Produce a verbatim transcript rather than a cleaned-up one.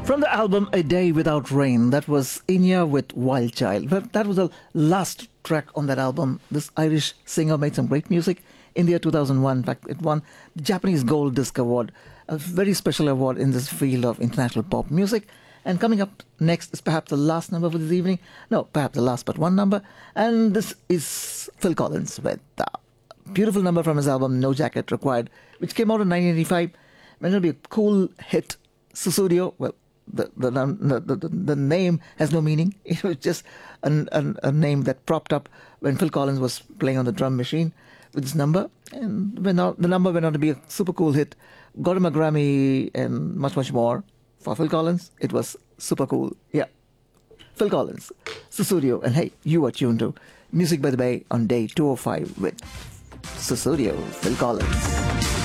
From the album A Day Without Rain, that was Inya with Wild Child. But that was the last track on that album. This Irish singer made some great music in the year two thousand one. In fact, it won the Japanese Gold Disc Award, a very special award in this field of international pop music. And coming up next is perhaps the last number for this evening. No, perhaps the last but one number. And this is Phil Collins with a beautiful number from his album No Jacket Required, which came out in nineteen eighty-five. When it'll be a cool hit, Susudio, well, the the, the the the name has no meaning. It was just an, an, a name that propped up when Phil Collins was playing on the drum machine with this number. And when out, the number went on to be a super cool hit, got him a Grammy and much, much more. For Phil Collins, it was super cool. Yeah. Phil Collins, Susudio, and hey, you are tuned to Music by the Bay on day two oh five with Susudio, Phil Collins.